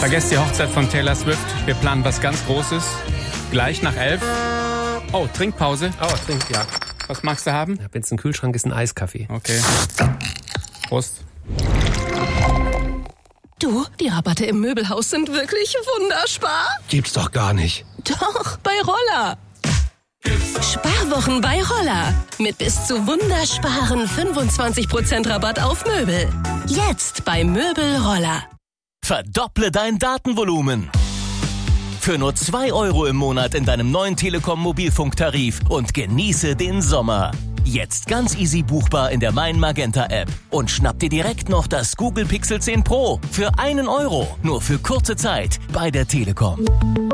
Vergesst die Hochzeit von Taylor Swift. Wir planen was ganz Großes. Gleich nach 11. Oh, Trinkpause. Ja. Was magst du haben? Wenn es ein Kühlschrank ist, ein Eiskaffee. Okay. Prost. Du, die Rabatte im Möbelhaus sind wirklich wunderspar. Gibt's doch gar nicht. Doch, bei Roller. Sparwochen bei Roller. Mit bis zu wundersparen 25% Rabatt auf Möbel. Jetzt bei Möbel Roller. Verdopple dein Datenvolumen. Für nur 2 € im Monat in deinem neuen Telekom-Mobilfunktarif und genieße den Sommer. Jetzt ganz easy buchbar in der Mein Magenta App. Und schnapp dir direkt noch das Google Pixel 10 Pro für 1 €. Nur für kurze Zeit bei der Telekom.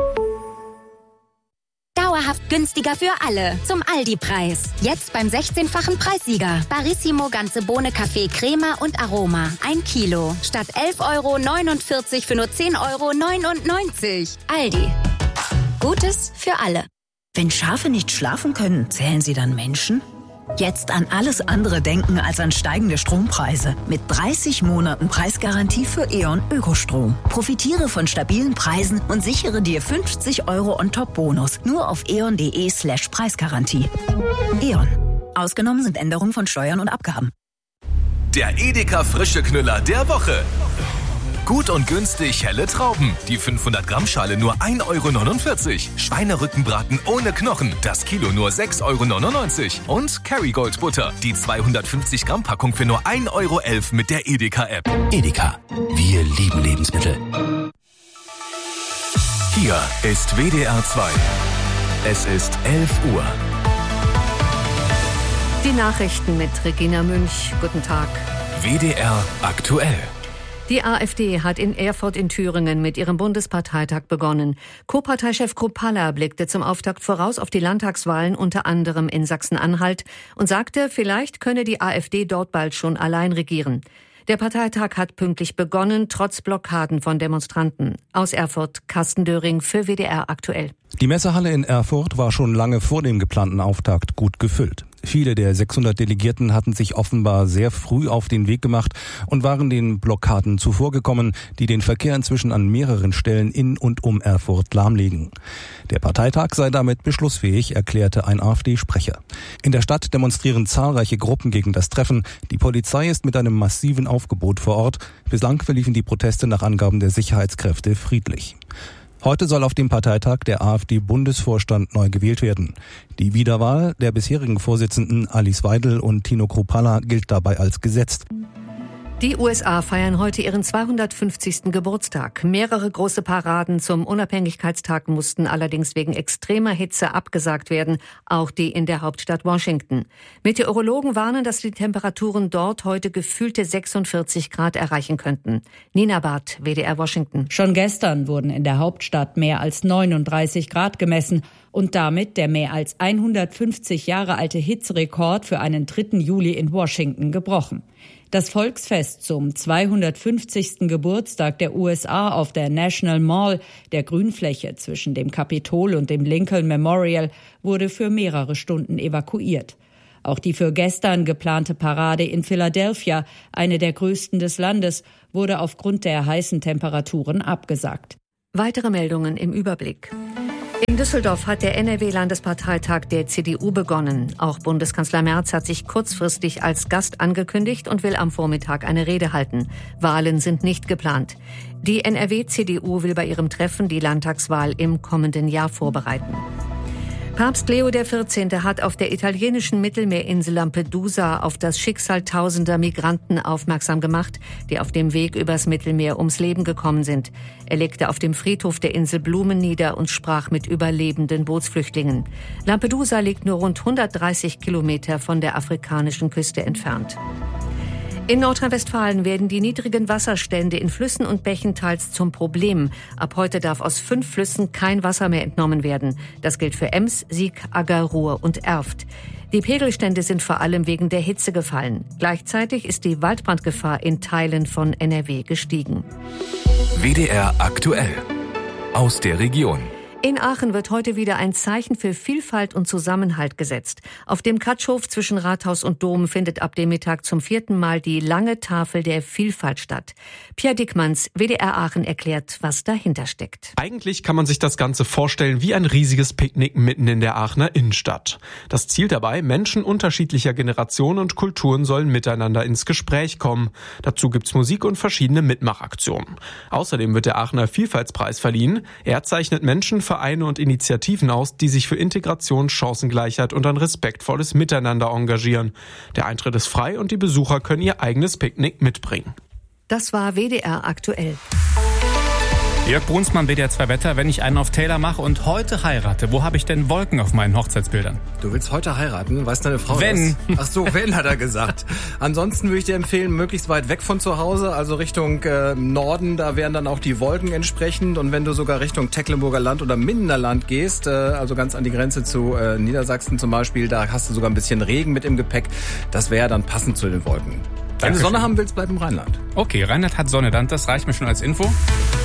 Dauerhaft günstiger für alle. Zum Aldi-Preis. Jetzt beim 16-fachen Preissieger. Barissimo ganze Bohne Kaffee Crema und Aroma. 1 Kilo. Statt 11,49 € für nur 10,99 €. Aldi. Gutes für alle. Wenn Schafe nicht schlafen können, zählen sie dann Menschen? Jetzt an alles andere denken als an steigende Strompreise. Mit 30 Monaten Preisgarantie für E.ON Ökostrom. Profitiere von stabilen Preisen und sichere dir 50 € on-top-Bonus. Nur auf eon.de/Preisgarantie. E.ON. Ausgenommen sind Änderungen von Steuern und Abgaben. Der Edeka frische Knüller der Woche. Gut und günstig helle Trauben. Die 500-Gramm-Schale nur 1,49 €. Schweinerückenbraten ohne Knochen. Das Kilo nur 6,99 € Und Kerrygold Butter. Die 250-Gramm-Packung für nur 1,11 € mit der Edeka-App. Edeka. Wir lieben Lebensmittel. Hier ist WDR 2. Es ist 11 Uhr. Die Nachrichten mit Regina Münch. Guten Tag. WDR aktuell. Die AfD hat in Erfurt in Thüringen mit ihrem Bundesparteitag begonnen. Co-Parteichef Kruppalla blickte zum Auftakt voraus auf die Landtagswahlen, unter anderem in Sachsen-Anhalt, und sagte, vielleicht könne die AfD dort bald schon allein regieren. Der Parteitag hat pünktlich begonnen, trotz Blockaden von Demonstranten. Aus Erfurt, Carsten Döring für WDR aktuell. Die Messehalle in Erfurt war schon lange vor dem geplanten Auftakt gut gefüllt. Viele der 600 Delegierten hatten sich offenbar sehr früh auf den Weg gemacht und waren den Blockaden zuvorgekommen, die den Verkehr inzwischen an mehreren Stellen in und um Erfurt lahmlegen. Der Parteitag sei damit beschlussfähig, erklärte ein AfD-Sprecher. In der Stadt demonstrieren zahlreiche Gruppen gegen das Treffen. Die Polizei ist mit einem massiven Aufgebot vor Ort. Bislang verliefen die Proteste nach Angaben der Sicherheitskräfte friedlich. Heute soll auf dem Parteitag der AfD-Bundesvorstand neu gewählt werden. Die Wiederwahl der bisherigen Vorsitzenden Alice Weidel und Tino Kruppalla gilt dabei als gesetzt. Die USA feiern heute ihren 250. Geburtstag. Mehrere große Paraden zum Unabhängigkeitstag mussten allerdings wegen extremer Hitze abgesagt werden, auch die in der Hauptstadt Washington. Meteorologen warnen, dass die Temperaturen dort heute gefühlte 46 Grad erreichen könnten. Nina Barth, WDR Washington. Schon gestern wurden in der Hauptstadt mehr als 39 Grad gemessen und damit der mehr als 150 Jahre alte Hitzerekord für einen 3. Juli in Washington gebrochen. Das Volksfest zum 250. Geburtstag der USA auf der National Mall, der Grünfläche zwischen dem Kapitol und dem Lincoln Memorial, wurde für mehrere Stunden evakuiert. Auch die für gestern geplante Parade in Philadelphia, eine der größten des Landes, wurde aufgrund der heißen Temperaturen abgesagt. Weitere Meldungen im Überblick. In Düsseldorf hat der NRW-Landesparteitag der CDU begonnen. Auch Bundeskanzler Merz hat sich kurzfristig als Gast angekündigt und will am Vormittag eine Rede halten. Wahlen sind nicht geplant. Die NRW-CDU will bei ihrem Treffen die Landtagswahl im kommenden Jahr vorbereiten. Papst Leo XIV. Hat auf der italienischen Mittelmeerinsel Lampedusa auf das Schicksal tausender Migranten aufmerksam gemacht, die auf dem Weg übers Mittelmeer ums Leben gekommen sind. Er legte auf dem Friedhof der Insel Blumen nieder und sprach mit überlebenden Bootsflüchtlingen. Lampedusa liegt nur rund 130 Kilometer von der afrikanischen Küste entfernt. In Nordrhein-Westfalen werden die niedrigen Wasserstände in Flüssen und Bächen teils zum Problem. Ab heute darf aus 5 Flüssen kein Wasser mehr entnommen werden. Das gilt für Ems, Sieg, Agger, Ruhr und Erft. Die Pegelstände sind vor allem wegen der Hitze gefallen. Gleichzeitig ist die Waldbrandgefahr in Teilen von NRW gestiegen. WDR aktuell. Aus der Region. In Aachen wird heute wieder ein Zeichen für Vielfalt und Zusammenhalt gesetzt. Auf dem Katschhof zwischen Rathaus und Dom findet ab dem Mittag zum 4. Mal die lange Tafel der Vielfalt statt. Pierre Dickmanns, WDR Aachen, erklärt, was dahinter steckt. Eigentlich kann man sich das Ganze vorstellen wie ein riesiges Picknick mitten in der Aachener Innenstadt. Das Ziel dabei, Menschen unterschiedlicher Generationen und Kulturen sollen miteinander ins Gespräch kommen. Dazu gibt's Musik und verschiedene Mitmachaktionen. Außerdem wird der Aachener Vielfaltspreis verliehen. Er zeichnet Menschen, Vereine und Initiativen aus, die sich für Integration, Chancengleichheit und ein respektvolles Miteinander engagieren. Der Eintritt ist frei und die Besucher können ihr eigenes Picknick mitbringen. Das war WDR aktuell. Jörg Brunsmann, WDR 2 Wetter. Wenn ich einen auf Taylor mache und heute heirate, wo habe ich denn Wolken auf meinen Hochzeitsbildern? Du willst heute heiraten? Weiß deine Frau Wenn. das? Ach so, wenn, hat er gesagt. Ansonsten würde ich dir empfehlen, möglichst weit weg von zu Hause, also Richtung Norden, da wären dann auch die Wolken entsprechend. Und wenn du sogar Richtung Tecklenburger Land oder Mindener Land gehst, also ganz an die Grenze zu Niedersachsen zum Beispiel, da hast du sogar ein bisschen Regen mit im Gepäck. Das wäre dann passend zu den Wolken. Wenn du Sonne haben willst, bleib im Rheinland. Okay, Rheinland hat Sonne, dann das reicht mir schon als Info.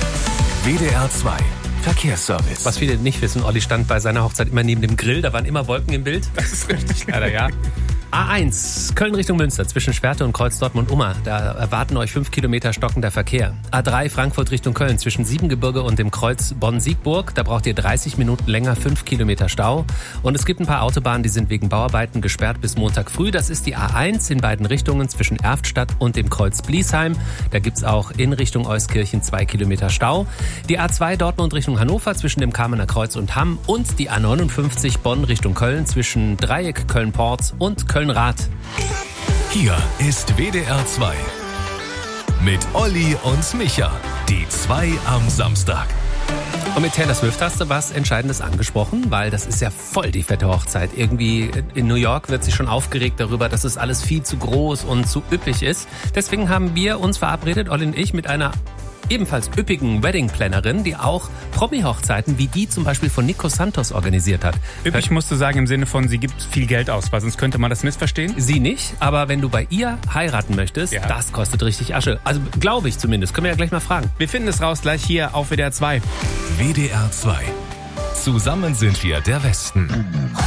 WDR 2 Verkehrsservice. Was viele nicht wissen, Olli stand bei seiner Hochzeit immer neben dem Grill, da waren immer Wolken im Bild. Das ist richtig, leider, ja. A1, Köln Richtung Münster, zwischen Schwerte und Kreuz Dortmund-Ummer. Da erwarten euch 5 Kilometer stockender Verkehr. A3, Frankfurt Richtung Köln, zwischen Siebengebirge und dem Kreuz Bonn-Siegburg. Da braucht ihr 30 Minuten länger, 5 Kilometer Stau. Und es gibt ein paar Autobahnen, die sind wegen Bauarbeiten gesperrt bis Montag früh. Das ist die A1 in beiden Richtungen zwischen Erftstadt und dem Kreuz Bliesheim. Da gibt's auch in Richtung Euskirchen 2 Kilometer Stau. Die A2 Dortmund Richtung Hannover zwischen dem Kamener Kreuz und Hamm. Und die A59 Bonn Richtung Köln zwischen Dreieck Köln-Porz und Köln-Rath. Hier ist WDR 2 mit Olli und Micha. Die 2 am Samstag. Und mit Taylor Swift hast du was Entscheidendes angesprochen, weil das ist ja voll die fette Hochzeit. Irgendwie in New York wird sich schon aufgeregt darüber, dass es alles viel zu groß und zu üppig ist. Deswegen haben wir uns verabredet, Olli und ich, mit einer ebenfalls üppigen Wedding-Plannerin, die auch Promi-Hochzeiten wie die zum Beispiel von Nico Santos organisiert hat. Üppig musst du sagen im Sinne von, sie gibt viel Geld aus, weil sonst könnte man das missverstehen. Sie nicht, aber wenn du bei ihr heiraten möchtest, ja, das kostet richtig Asche. Also glaube ich zumindest. Können wir ja gleich mal fragen. Wir finden es raus gleich hier auf WDR 2. WDR 2. Zusammen sind wir der Westen.